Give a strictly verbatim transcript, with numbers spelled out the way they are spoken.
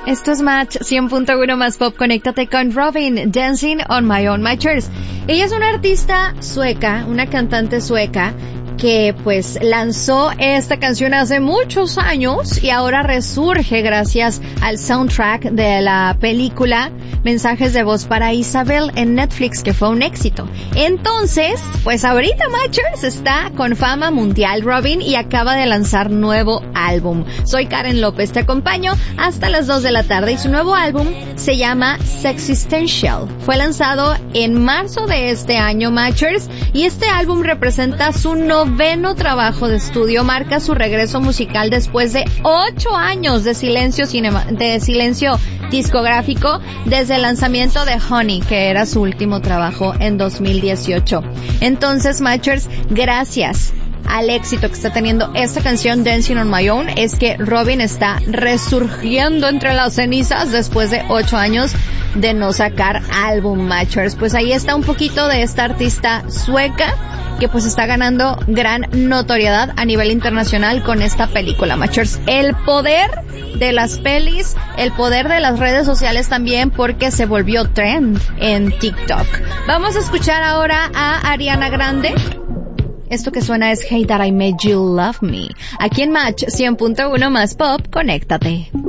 Esto es Match cien punto uno más Pop. Conéctate con Robyn, Dancing on My Own. Matchers. Ella es una artista sueca, una cantante sueca, que pues lanzó esta canción hace muchos años y ahora resurge gracias al soundtrack de la película Mensajes de Voz para Isabel en Netflix, que fue un éxito. Entonces, pues ahorita Matchers está con fama mundial Robyn y acaba de lanzar nuevo álbum. Soy Karen López, te acompaño hasta las dos de la tarde y su nuevo álbum se llama Sexistential. Fue lanzado en marzo de este año Matchers y este álbum representa su noveno trabajo de estudio, marca su regreso musical después de ocho años de silencio cinema, de silencio discográfico desde el lanzamiento de Honey, que era su último trabajo en dos mil dieciocho. Entonces, Matchers, gracias al éxito que está teniendo esta canción Dancing on My Own, es que Robyn está resurgiendo entre las cenizas después de ocho años de no sacar álbum, Matchers. Pues ahí está un poquito de esta artista sueca que pues está ganando gran notoriedad a nivel internacional con esta película, Matchers. El poder de las pelis, el poder de las redes sociales también, porque se volvió trend en TikTok. Vamos a escuchar ahora a Ariana Grande. Esto que suena es Hey That I Made You Love Me. Aquí en Match cien punto uno más Pop, conéctate.